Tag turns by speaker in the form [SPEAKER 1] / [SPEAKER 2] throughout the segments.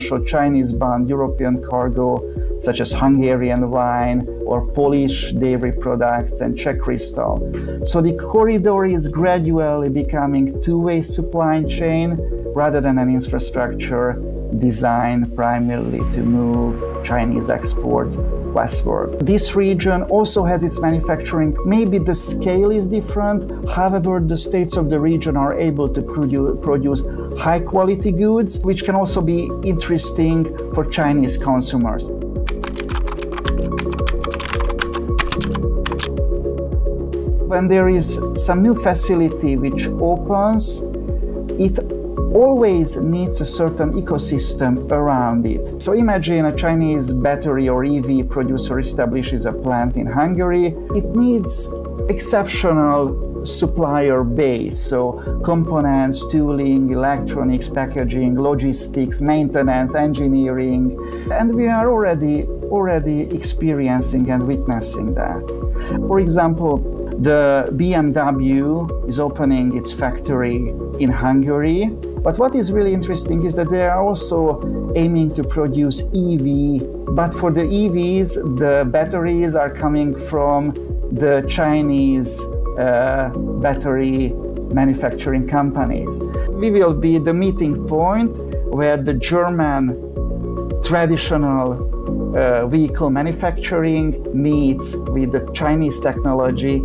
[SPEAKER 1] Chinese-bound European cargo, such as Hungarian wine or Polish dairy products and Czech crystal. So the corridor is gradually becoming two-way supply chain rather than an infrastructure designed primarily to move Chinese exports westward. This region also has its manufacturing. Maybe the scale is different. However, the states of the region are able to produce high-quality goods, which can also be interesting for Chinese consumers. When there is some new facility which opens, it always needs a certain ecosystem around it. So imagine a Chinese battery or EV producer establishes a plant in Hungary. It needs exceptional supplier base, so components, tooling, electronics, packaging, logistics, maintenance, engineering, and we are already experiencing and witnessing that. For example, the BMW is opening its factory in Hungary, but what is really interesting is that they are also aiming to produce EV, but for the EVs, the batteries are coming from the Chinese battery manufacturing companies. We will be the meeting point where the German traditional vehicle manufacturing meets with the Chinese technology.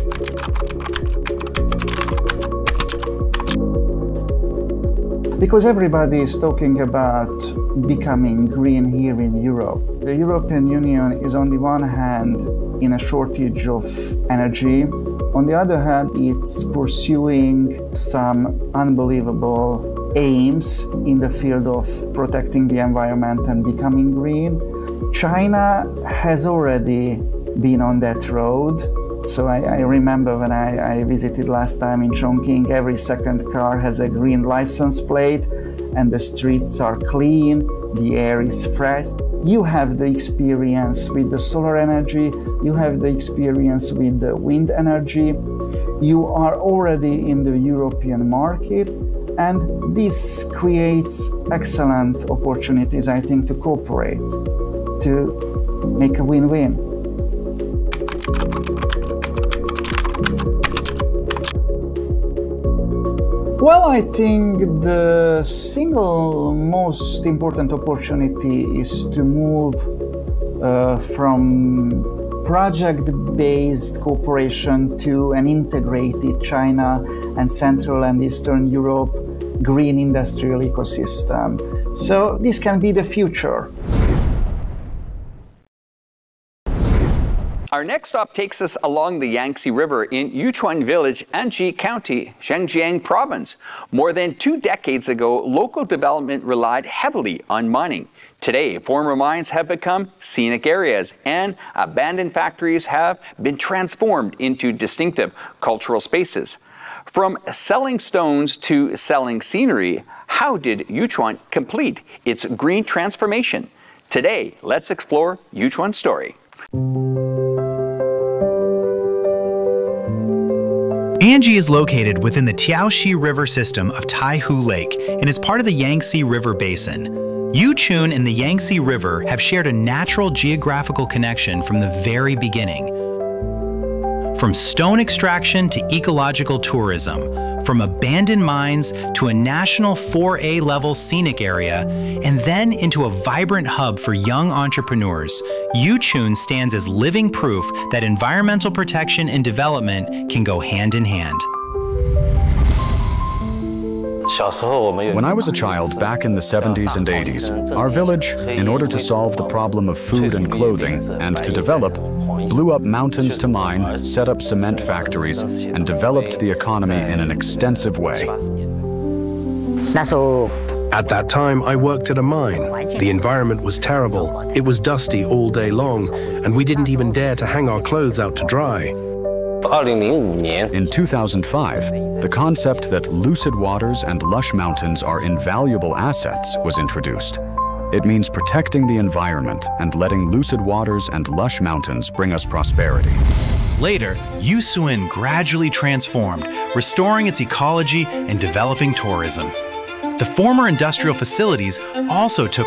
[SPEAKER 1] Because everybody is talking about becoming green here in Europe. The European Union is on the one hand in a shortage of energy. On the other hand, it's pursuing some unbelievable aims in the field of protecting the environment and becoming green. China has already been on that road. So I remember when I visited last time in Chongqing, every second car has a green license plate and the streets are clean, the air is fresh. You have the experience with the solar energy, you have the experience with the wind energy, you are already in the European market, and this creates excellent opportunities, I think, to cooperate, to make a win-win. Well, I think the single most important opportunity is to move from project-based cooperation to an integrated China and Central and Eastern Europe green industrial ecosystem. So this can be the future.
[SPEAKER 2] Our next stop takes us along the Yangtze River in Yichuan Village, Anji County, Zhejiang Province. More than 2 decades ago, local development relied heavily on mining. Today, former mines have become scenic areas, and abandoned factories have been transformed into distinctive cultural spaces. From selling stones to selling scenery, how did Yichuan complete its green transformation? Today, let's explore Yichuan's story.
[SPEAKER 3] Anji is located within the Tiaoxi River system of Taihu Lake and is part of the Yangtze River Basin. Yichuan and the Yangtze River have shared a natural geographical connection from the very beginning. From stone extraction to ecological tourism, from abandoned mines to a national 4A level scenic area, and then into a vibrant hub for young entrepreneurs, Yichuan stands as living proof that environmental protection and development can go hand in hand.
[SPEAKER 4] When I was a child back in the 70s and 80s, our village, in order to solve the problem of food and clothing and to develop, blew up mountains to mine, set up cement factories, and developed the economy in an extensive way.
[SPEAKER 5] At that time, I worked at a mine. The environment was terrible. It was dusty all day long, and we didn't even dare to hang our clothes out to dry.
[SPEAKER 4] In 2005, the concept that lucid waters and lush mountains are invaluable assets was introduced. It means protecting the environment and letting lucid waters and lush mountains bring us prosperity.
[SPEAKER 3] Later, Yichuan gradually transformed, restoring its ecology and developing tourism. The former industrial facilities also took